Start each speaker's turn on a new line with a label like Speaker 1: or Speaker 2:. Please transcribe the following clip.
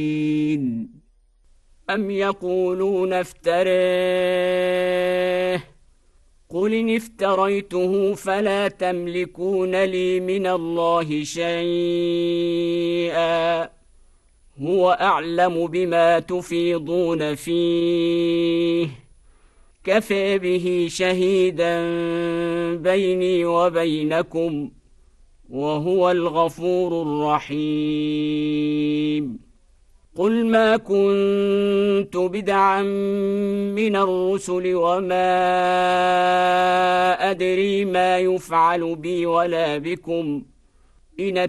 Speaker 1: أم يقولون افتريه قل إن افتريته فلا تملكون لي من الله شيئا هو أعلم بما تفيضون فيه كفى به شهيدا بيني وبينكم وهو الغفور الرحيم قل ما كنت بدعا من الرسل وما أدري ما يفعل بي ولا بكم إن